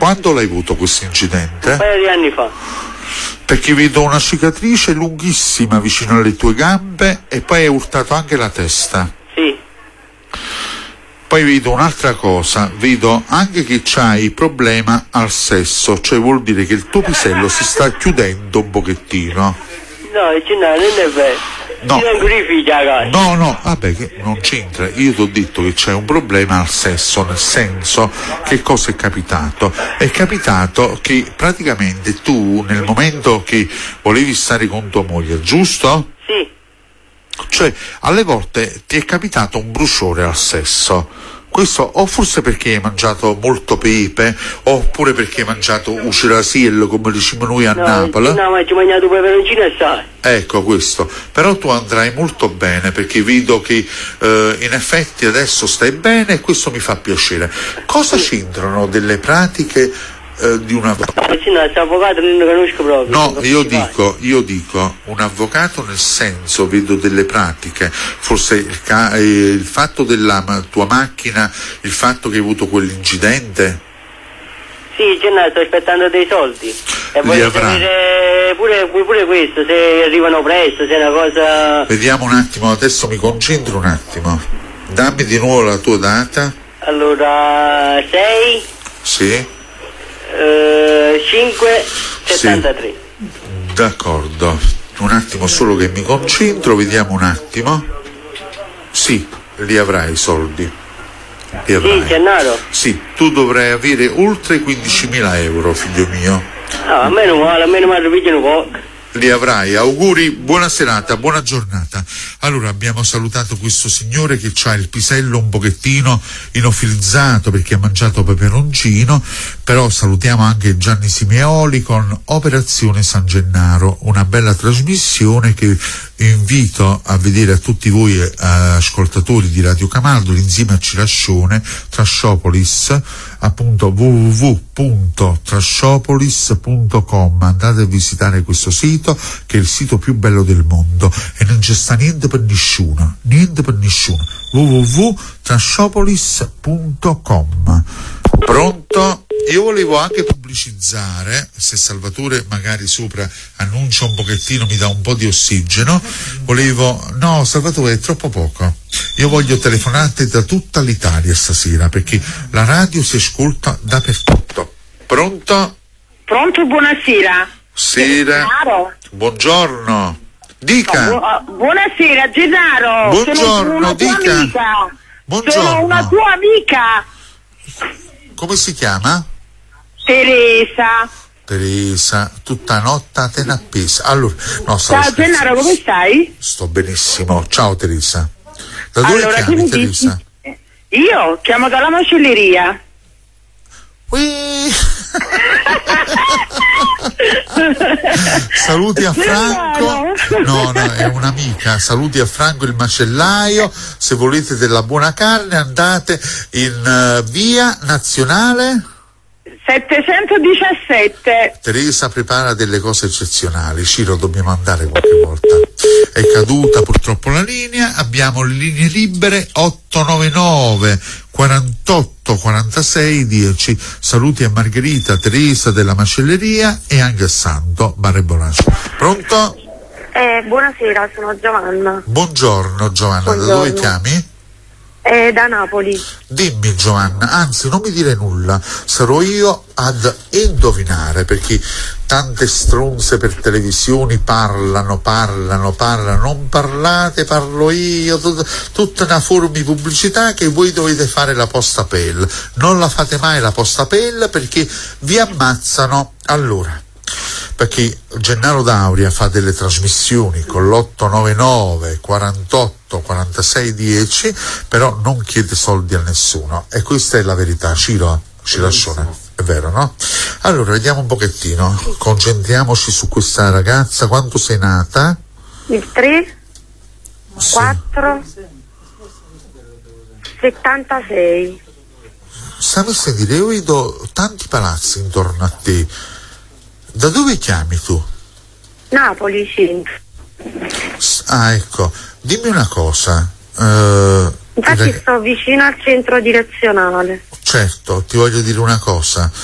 Quando l'hai avuto questo incidente? Un paio di anni fa. Perché vedo una cicatrice lunghissima vicino alle tue gambe e poi hai urtato anche la testa. Sì. Poi vedo un'altra cosa, vedo anche che c'hai problema al sesso, cioè vuol dire che il tuo pisello si sta chiudendo un pochettino. No, Gennaro, non è vero. No. Io tengo dei figli a casa. No, vabbè, che non c'entra. Io ti ho detto che c'è un problema al sesso, nel senso, che cosa è capitato? È capitato che praticamente tu, nel momento che volevi stare con tua moglie, giusto? Sì. Cioè, alle volte ti è capitato un bruciore al sesso. Questo o forse perché hai mangiato molto pepe, oppure perché hai mangiato ucerasiello, come diciamo noi a Napoli. No, ma ci ho mangiato peperoncino e sai. Ecco questo, però tu andrai molto bene, perché vedo che in effetti adesso stai bene e questo mi fa piacere. Cosa c'entrano delle pratiche di un avvocato? Questo avvocato non lo conosco proprio. No, io dico un avvocato, nel senso, vedo delle pratiche, forse il fatto della tua macchina, il fatto che hai avuto quell'incidente. Sì, Gennaro, sto aspettando dei soldi e voglio sapere pure questo, se arrivano presto, se è una cosa... Vediamo un attimo, adesso mi concentro un attimo. Dammi di nuovo la tua data. Allora, 6 Sì. 5 73. Sì. D'accordo, un attimo solo che mi concentro, vediamo un attimo. Sì, li avrai i soldi. Li avrai. Sì, Gennaro. Sì, tu dovrai avere oltre 15.000 euro, figlio mio. No, a me non vale, a me non mi arrovigliano poco. Li avrai, auguri, buona serata, buona giornata. Allora abbiamo salutato questo signore che ha il pisello un pochettino inofilizzato perché ha mangiato peperoncino, però salutiamo anche Gianni Simeoli con Operazione San Gennaro, una bella trasmissione che invito a vedere a tutti voi ascoltatori di Radio Camaldo, l'insieme a Cirascione, Trasciopolis, appunto www.trasciopolis.com. andate a visitare questo sito che è il sito più bello del mondo e non c'è sta niente per nessuno, www.trasciopolis.com. Pronto? Io volevo anche pubblicizzare, se Salvatore magari sopra annuncia un pochettino, mi dà un po' di ossigeno, no Salvatore è troppo poco, io voglio telefonate da tutta l'Italia stasera perché la radio si ascolta dappertutto. Pronto? Pronto, buonasera. Sera. Gennaro. Buongiorno. Dica. Buonasera Gennaro. Buongiorno, sono una tua dica. amica. Buongiorno. Sono una tua amica. Come si chiama? Teresa, tutta notte te ne appesa. Allora, no, ciao Gennaro, come stai? Sto benissimo. Ciao Teresa. Da dove allora, chiami Teresa? Io chiamo dalla macelleria. Saluti a Franco. No, è un'amica. Saluti a Franco il macellaio. Se volete della buona carne andate in via Nazionale 717. Teresa prepara delle cose eccezionali. Ciro, dobbiamo andare qualche volta. È caduta purtroppo la linea. Abbiamo le linee libere 899 48 46 10. Saluti a Margherita, Teresa della macelleria e anche a Santo Barre Bonaccio. Pronto? Buonasera, sono Giovanna. Buongiorno Giovanna. Da dove chiami? Da Napoli. Dimmi Giovanna, anzi non mi dire nulla, sarò io ad indovinare, perché tante stronze per televisioni parlano, non parlate, parlo io, tutta una forma di pubblicità che voi dovete fare la postapel, non la fate mai la postapel perché vi ammazzano. Allora, perché Gennaro D'Auria fa delle trasmissioni con l'899 48 46 10, però non chiede soldi a nessuno, e questa è la verità. Ciro Cirascione, è vero, no? Allora vediamo un pochettino, concentriamoci su questa ragazza. Quando sei nata? Il 3 4 76. Stavi a sentire, io vedo tanti palazzi intorno a te. Da dove chiami tu? Napoli, centro. Ah, ecco, dimmi una cosa. Infatti sto vicino al centro direzionale. Certo, ti voglio dire una cosa.